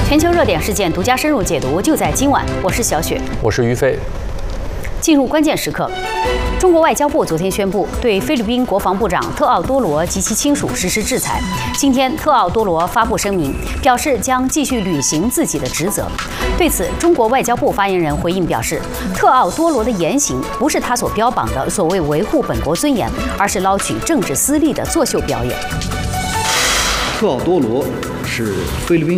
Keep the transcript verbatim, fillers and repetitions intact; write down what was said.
全球热点事件独家深入解读，就在今晚。我是小雪， 我是于飞。 进入关键时刻，中国外交部昨天宣布对菲律宾国防部长特奥多罗及其亲属实施制裁。今天，特奥多罗发布声明，表示将继续履行自己的职责。对此，中国外交部发言人回应表示，特奥多罗的言行不是他所标榜的所谓维护本国尊严，而是捞取政治私利的作秀表演。 特奥多罗是菲律宾